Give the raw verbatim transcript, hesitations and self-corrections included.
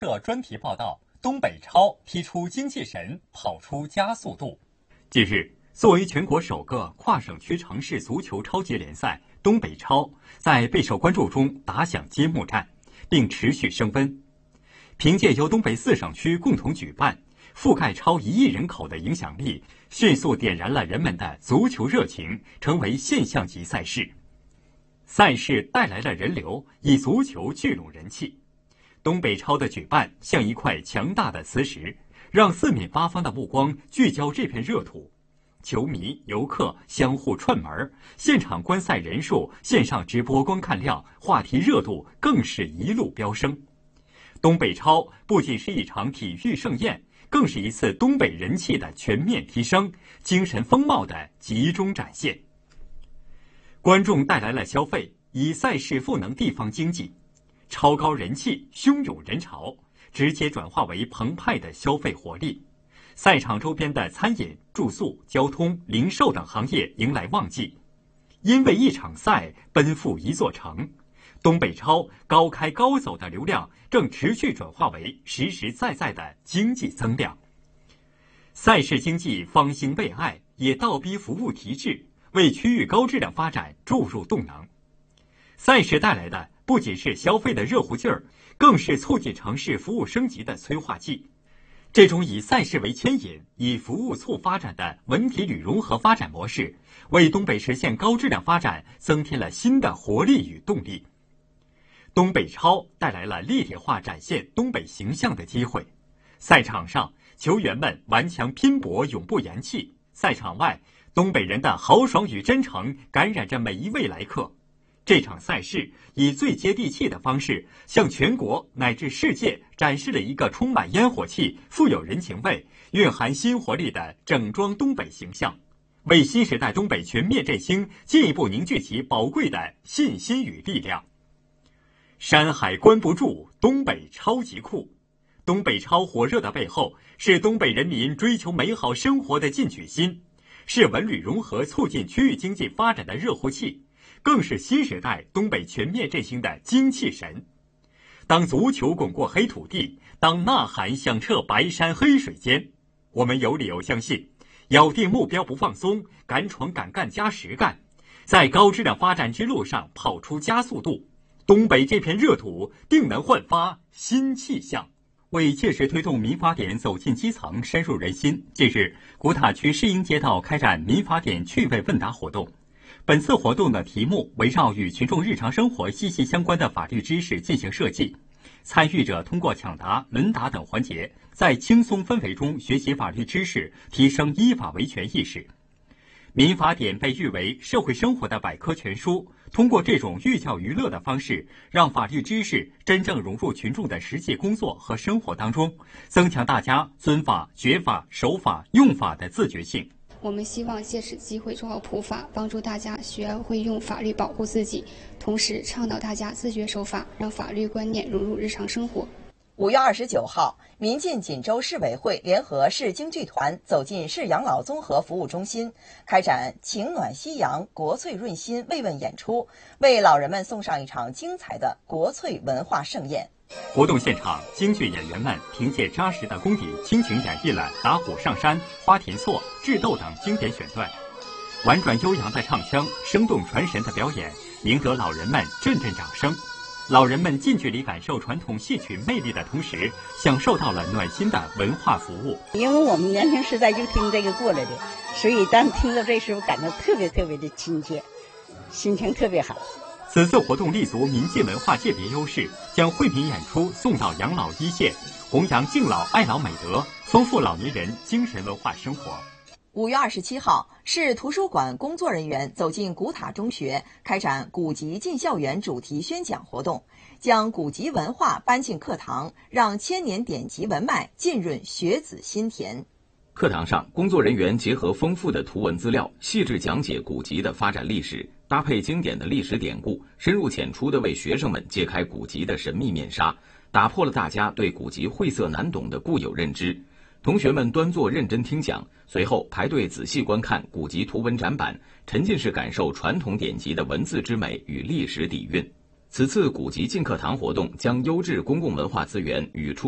社专题报道：东北超踢出精气神，跑出加速度。近日，作为全国首个跨省区城市足球超级联赛，东北超在备受关注中打响揭幕战，并持续升温。凭借由东北四省区共同举办，覆盖超一亿人口的影响力，迅速点燃了人们的足球热情，成为现象级赛事。赛事带来了人流，以足球聚拢人气。东北超的举办像一块强大的磁石，让四面八方的目光聚焦这片热土。球迷、游客相互串门，现场观赛人数、线上直播观看量、话题热度更是一路飙升。东北超不仅是一场体育盛宴，更是一次东北人气的全面提升、精神风貌的集中展现。观众带来了消费，以赛事赋能地方经济。超高人气、汹涌人潮，直接转化为澎湃的消费活力。赛场周边的餐饮、住宿、交通、零售等行业迎来旺季。因为一场赛奔赴一座城，东北超高开高走的流量正持续转化为实实在在的经济增量。赛事经济方兴未艾，也倒逼服务提质，为区域高质量发展注入动能。赛事带来的不仅是消费的热乎劲儿，更是促进城市服务升级的催化剂。这种以赛事为牵引、以服务促发展的文体旅融合发展模式，为东北实现高质量发展增添了新的活力与动力。东北超带来了立体化展现东北形象的机会。赛场上，球员们顽强拼搏，永不言弃；赛场外，东北人的豪爽与真诚感染着每一位来客。这场赛事以最接地气的方式，向全国乃至世界展示了一个充满烟火气、富有人情味、蕴含新活力的整装东北形象，为新时代东北全面振兴进一步凝聚起宝贵的信心与力量。山海关不住，东北超级酷。东北超火热的背后，是东北人民追求美好生活的进取心，是文旅融合促进区域经济发展的热乎气，更是新时代东北全面振兴的精气神。当足球滚过黑土地，当呐喊响彻白山黑水间，我们有理由相信，咬定目标不放松，敢闯敢干加实干，在高质量发展之路上跑出加速度，东北这片热土定能焕发新气象。为切实推动民法典走进基层、深入人心，近日，古塔区市营街道开展民法典趣味问答活动。本次活动的题目围绕与群众日常生活息息相关的法律知识进行设计，参与者通过抢答、轮答等环节，在轻松氛围中学习法律知识，提升依法维权意识。民法典被誉为社会生活的百科全书，通过这种寓教于乐的方式，让法律知识真正融入群众的实际工作和生活当中，增强大家遵法、觉法、守法、用法的自觉性。 我们希望借此机会做好普法，帮助大家学会用法律保护自己，同时倡导大家自觉守法，让法律观念融入日常生活。 五月二十九号，民进锦州市委会联合市京剧团走进市养老综合服务中心，开展情暖夕阳、国粹润心慰问演出，为老人们送上一场精彩的国粹文化盛宴。 活动现场，京剧演员们凭借扎实的功底，倾情演绎了《打虎上山》《花田错》《智斗》等经典选段，婉转悠扬的唱腔，生动传神的表演，赢得老人们阵阵掌声。老人们近距离感受传统戏曲魅力的同时，享受到了暖心的文化服务。 因为我们年轻时代就听这个过来的，所以当听到这时候感到特别特别的亲切，心情特别好。 此次活动立足民间文化界别优势，将惠民演出送到养老一线，弘扬敬老爱老美德，丰富老年人精神文化生活。 五月二十七号，市图书馆工作人员走进古塔中学，开展古籍进校园主题宣讲活动，将古籍文化搬进课堂，让千年典籍文脉浸润学子心田。 课堂上，工作人员结合丰富的图文资料，细致讲解古籍的发展历史，搭配经典的历史典故，深入浅出地为学生们揭开古籍的神秘面纱，打破了大家对古籍晦涩难懂的固有认知。同学们端坐认真听讲，随后排队仔细观看古籍图文展板，沉浸式感受传统典籍的文字之美与历史底蕴。此次古籍进课堂活动将优质公共文化资源与出